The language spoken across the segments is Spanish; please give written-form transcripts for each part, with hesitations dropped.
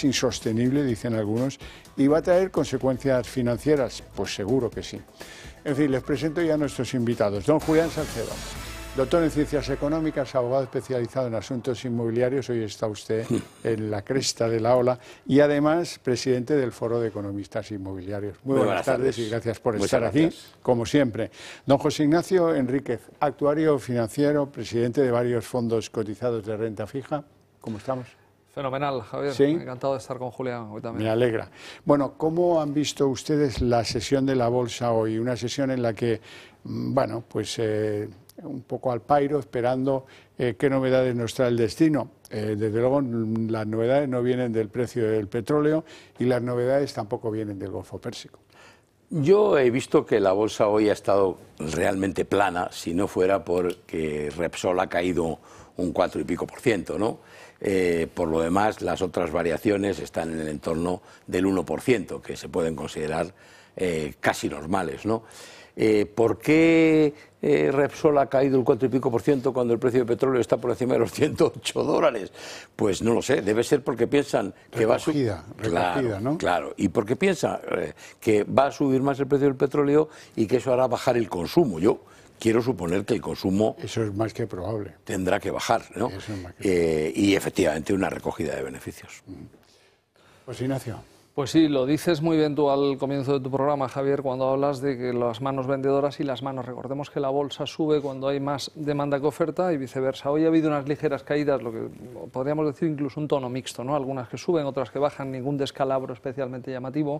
es insostenible, dicen algunos, y va a traer consecuencias financieras, pues seguro que sí. En fin, les presento ya a nuestros invitados. Don Julián Salcedo, doctor en Ciencias Económicas, abogado especializado en asuntos inmobiliarios, hoy está usted en la cresta de la ola, y además presidente del Foro de Economistas Inmobiliarios. Muy buenas tardes y gracias por estar aquí, como siempre. Don José Ignacio Enríquez, actuario financiero, presidente de varios fondos cotizados de renta fija. ¿Cómo estamos? Fenomenal, Javier. ¿Sí? Encantado de estar con Julián hoy también. Me alegra. Bueno, ¿cómo han visto ustedes la sesión de la Bolsa hoy? Una sesión en la que, bueno, pues un poco al pairo, esperando qué novedades nos trae el destino. Desde luego, las novedades no vienen del precio del petróleo y las novedades tampoco vienen del Golfo Pérsico. Yo he visto que la bolsa hoy ha estado realmente plana, si no fuera porque Repsol ha caído un 4 y pico %, ¿no? Por lo demás, las otras variaciones están en el entorno del 1%, que se pueden considerar casi normales, ¿no? ¿Por qué Repsol ha caído el 4 y pico % cuando el precio del petróleo está por encima de los $108? Pues no lo sé, debe ser porque piensan que va a subir. Claro, ¿no? Claro, y porque piensan que va a subir más el precio del petróleo y que eso hará bajar el consumo. Yo quiero suponer que el consumo... Eso es más que probable. Tendrá que bajar, ¿no? Eso es más que probable. Y efectivamente una recogida de beneficios. Pues Ignacio. Pues sí, lo dices muy bien tú al comienzo de tu programa, Javier, cuando hablas de que las manos vendedoras y las manos. Recordemos que la bolsa sube cuando hay más demanda que oferta y viceversa. Hoy ha habido unas ligeras caídas, lo que podríamos decir incluso un tono mixto, ¿no? Algunas que suben, otras que bajan, ningún descalabro especialmente llamativo,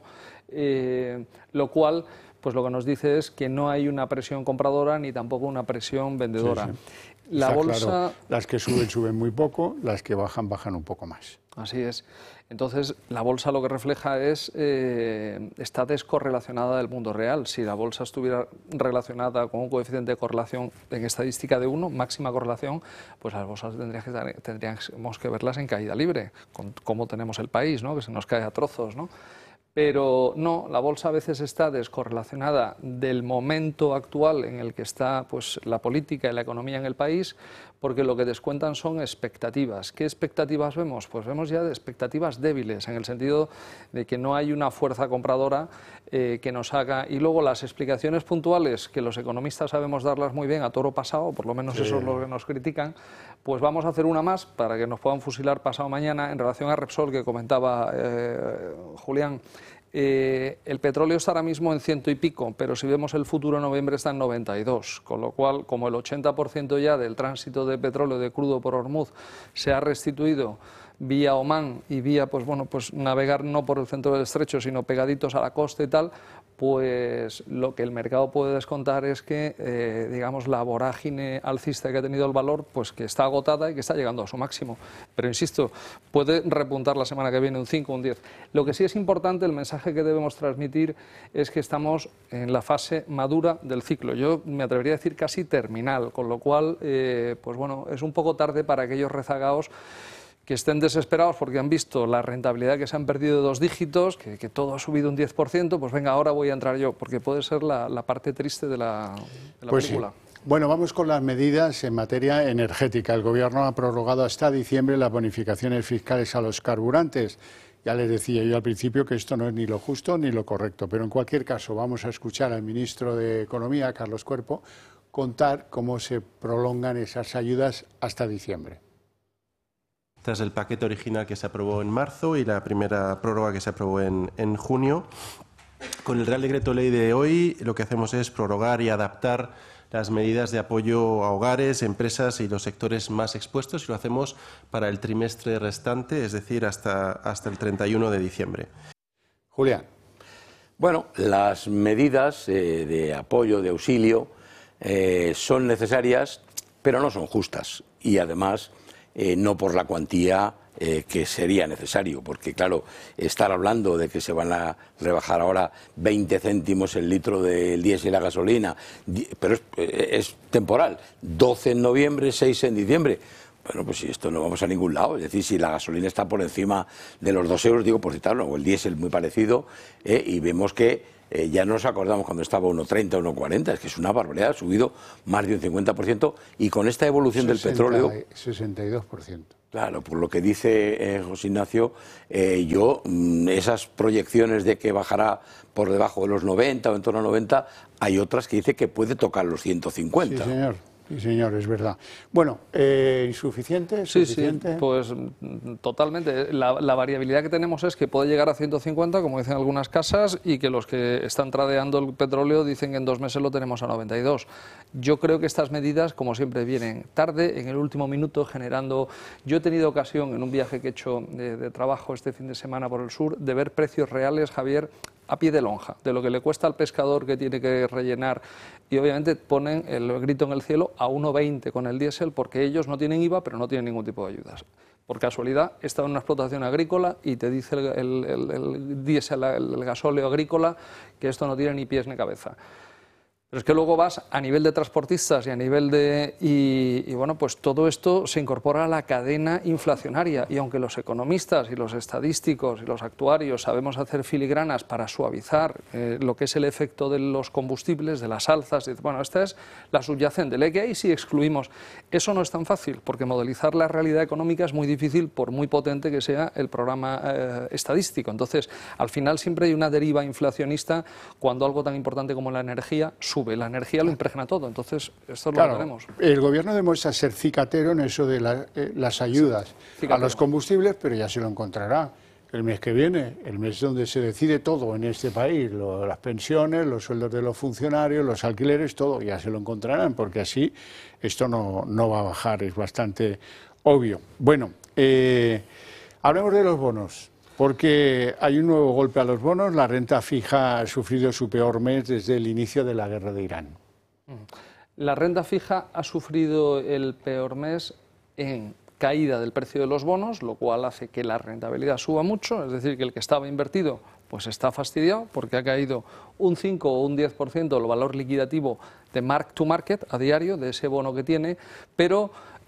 lo cual... pues lo que nos dice es que no hay una presión compradora ni tampoco una presión vendedora. Sí. La Está bolsa... claro, las que suben muy poco, las que bajan un poco más. Así es. Entonces, la bolsa lo que refleja es, está descorrelacionada del mundo real. Si la bolsa estuviera relacionada con un coeficiente de correlación en estadística de 1, máxima correlación, pues las bolsas tendríamos que verlas en caída libre, con cómo tenemos el país, ¿no? Que se nos cae a trozos, ¿no? Pero no, la bolsa a veces está descorrelacionada del momento actual en el que está pues, la política y la economía en el país, porque lo que descuentan son expectativas. ¿Qué expectativas vemos? Pues vemos ya expectativas débiles, en el sentido de que no hay una fuerza compradora que nos haga... Y luego las explicaciones puntuales, que los economistas sabemos darlas muy bien a toro pasado, por lo menos eso es lo que nos critican, pues vamos a hacer una más para que nos puedan fusilar pasado mañana en relación a Repsol, que comentaba Julián. El petróleo está ahora mismo en 100 y pico, pero si vemos el futuro en noviembre está en 92, con lo cual, como el 80% ya del tránsito de petróleo de crudo por Hormuz se ha restituido vía Omán y vía pues navegar no por el centro del estrecho, sino pegaditos a la costa y tal, pues lo que el mercado puede descontar es que, digamos, la vorágine alcista que ha tenido el valor, pues que está agotada y que está llegando a su máximo. Pero insisto, puede repuntar la semana que viene un 5, un 10. Lo que sí es importante, el mensaje que debemos transmitir es que estamos en la fase madura del ciclo. Yo me atrevería a decir casi terminal, con lo cual, pues bueno, es un poco tarde para aquellos rezagados que estén desesperados porque han visto la rentabilidad que se han perdido de 2 dígitos, que todo ha subido un 10%, pues venga, ahora voy a entrar yo, porque puede ser la parte triste de la película. Sí. Bueno, vamos con las medidas en materia energética. El Gobierno ha prorrogado hasta diciembre las bonificaciones fiscales a los carburantes. Ya les decía yo al principio que esto no es ni lo justo ni lo correcto, pero en cualquier caso vamos a escuchar al ministro de Economía, Carlos Cuerpo, contar cómo se prolongan esas ayudas hasta diciembre. Tras el paquete original que se aprobó en marzo y la primera prórroga que se aprobó en junio, con el Real Decreto Ley de hoy lo que hacemos es prorrogar y adaptar las medidas de apoyo a hogares, empresas y los sectores más expuestos, y lo hacemos para el trimestre restante, es decir, hasta el 31 de diciembre. Julián. Bueno, las medidas de apoyo, de auxilio, son necesarias, pero no son justas. Y además, no por la cuantía que sería necesario, porque claro, estar hablando de que se van a rebajar ahora 20 céntimos el litro del diésel y la gasolina, pero es temporal, 12 en noviembre, 6 en diciembre. Bueno, pues si esto no vamos a ningún lado, es decir, si la gasolina está por encima de los 2 euros, digo por citarlo, o el diésel muy parecido, y vemos que ya no nos acordamos cuando estaba 1,30, 1,40, es que es una barbaridad, ha subido más de un 50%, y con esta evolución del petróleo... 62%. Claro, por lo que dice José Ignacio, esas proyecciones de que bajará por debajo de los 90 o en torno a 90, hay otras que dice que puede tocar los 150. Sí, señor. Sí, señor, es verdad. Bueno, ¿insuficiente? Sí, ¿Suficiente? sí, pues totalmente. La variabilidad que tenemos es que puede llegar a 150, como dicen algunas casas, y que los que están tradeando el petróleo dicen que en 2 meses lo tenemos a 92. Yo creo que estas medidas, como siempre, vienen tarde, en el último minuto, generando... Yo he tenido ocasión, en un viaje que he hecho de trabajo este fin de semana por el sur, de ver precios reales, Javier, a pie de lonja, de lo que le cuesta al pescador que tiene que rellenar, y obviamente ponen el grito en el cielo a 1,20 con el diésel, porque ellos no tienen IVA, pero no tienen ningún tipo de ayudas. Por casualidad, he estado en una explotación agrícola y te dice el diésel, el gasóleo agrícola, que esto no tiene ni pies ni cabeza. Pero es que luego vas a nivel de transportistas y a nivel de... Y bueno, pues todo esto se incorpora a la cadena inflacionaria, y aunque los economistas y los estadísticos y los actuarios sabemos hacer filigranas para suavizar lo que es el efecto de los combustibles, de las alzas, bueno, esta es la subyacente, le que hay si excluimos. Eso no es tan fácil, porque modelizar la realidad económica es muy difícil, por muy potente que sea el programa estadístico. Entonces, al final siempre hay una deriva inflacionista cuando algo tan importante como la energía sube. La energía lo impregna todo, entonces esto es lo que tenemos. El gobierno demuestra ser cicatero en eso de las ayudas a los combustibles, pero ya se lo encontrará el mes que viene, el mes donde se decide todo en este país, las pensiones, los sueldos de los funcionarios, los alquileres, todo, ya se lo encontrarán, porque así esto no va a bajar, es bastante obvio. Bueno, hablemos de los bonos. Porque hay un nuevo golpe a los bonos, la renta fija ha sufrido su peor mes desde el inicio de la guerra de Irán. La renta fija ha sufrido el peor mes en caída del precio de los bonos, lo cual hace que la rentabilidad suba mucho, es decir, que el que estaba invertido pues está fastidiado porque ha caído un 5 o un 10% el valor liquidativo de mark to market a diario de ese bono que tiene, pero...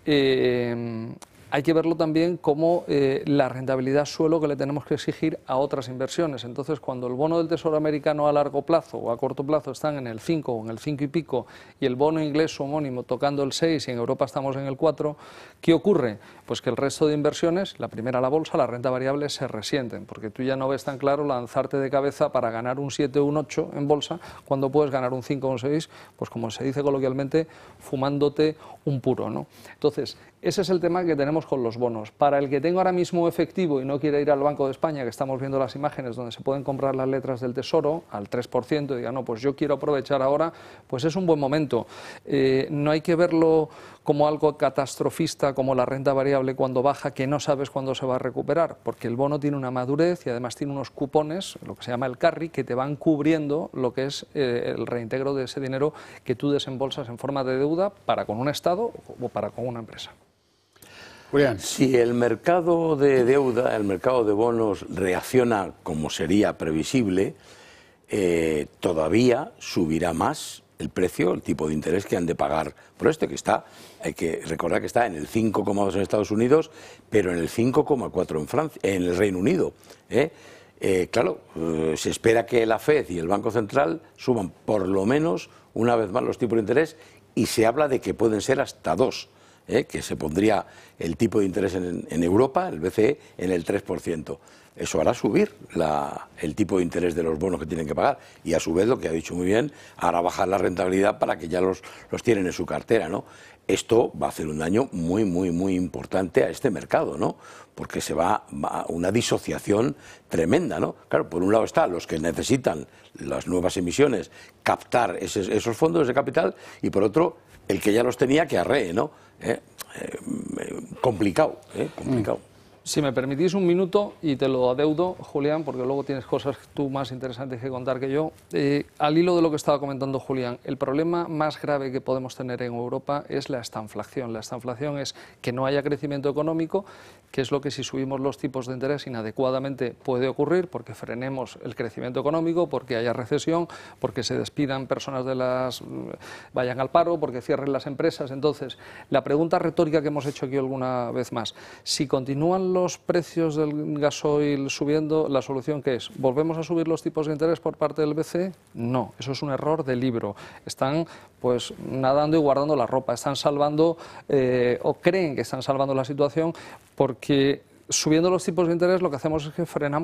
hay que verlo también como la rentabilidad suelo que le tenemos que exigir a otras inversiones. Entonces, cuando el bono del Tesoro americano a largo plazo o a corto plazo están en el 5 o en el 5 y pico, y el bono inglés homónimo tocando el 6 y en Europa estamos en el 4, ¿qué ocurre? Pues que el resto de inversiones, la primera la bolsa, la renta variable, se resienten, porque tú ya no ves tan claro lanzarte de cabeza para ganar un 7 o un 8 en bolsa, cuando puedes ganar un 5 o un 6, pues como se dice coloquialmente, fumándote un puro, ¿no? Entonces, ese es el tema que tenemos con los bonos. Para el que tenga ahora mismo efectivo y no quiere ir al Banco de España, que estamos viendo las imágenes donde se pueden comprar las letras del Tesoro al 3%, y diga, no, pues yo quiero aprovechar ahora, pues es un buen momento. No hay que verlo como algo catastrofista, como la renta variable cuando baja, que no sabes cuándo se va a recuperar, porque el bono tiene una madurez y además tiene unos cupones, lo que se llama el carry, que te van cubriendo lo que es el reintegro de ese dinero que tú desembolsas en forma de deuda para con un Estado o para con una empresa. Julián. Si el mercado de deuda, el mercado de bonos reacciona como sería previsible, todavía subirá más el precio, el tipo de interés que han de pagar por esto, que está, hay que recordar que está en el 5,2 en Estados Unidos, pero en el 5,4 en Francia, en el Reino Unido. Claro, se espera que la FED y el Banco Central suban por lo menos una vez más los tipos de interés, y se habla de que pueden ser hasta 2. Que se pondría el tipo de interés en Europa, el BCE, en el 3%. Eso hará subir el tipo de interés de los bonos que tienen que pagar, y a su vez, lo que ha dicho muy bien, hará bajar la rentabilidad para que ya los tienen en su cartera, ¿no? Esto va a hacer un daño muy, muy, muy importante a este mercado, ¿no? Porque se va a una disociación tremenda, ¿no? Claro, por un lado están los que necesitan las nuevas emisiones, captar esos fondos de capital, y por otro, el que ya los tenía que arree, ¿no? Complicado, complicado. Si me permitís un minuto, y te lo adeudo, Julián, porque luego tienes cosas tú más interesantes que contar que yo. Al hilo de lo que estaba comentando Julián, el problema más grave que podemos tener en Europa es la estanflación. La estanflación es que no haya crecimiento económico, que es lo que si subimos los tipos de interés inadecuadamente puede ocurrir, porque frenemos el crecimiento económico, porque haya recesión, porque se despidan personas vayan al paro, porque cierren las empresas. Entonces, la pregunta retórica que hemos hecho aquí alguna vez más, si continúan los precios del gasoil subiendo, ¿la solución qué es? ¿Volvemos a subir los tipos de interés por parte del BCE? No, eso es un error de libro. Están pues nadando y guardando la ropa, están salvando o creen que están salvando la situación porque subiendo los tipos de interés lo que hacemos es que frenamos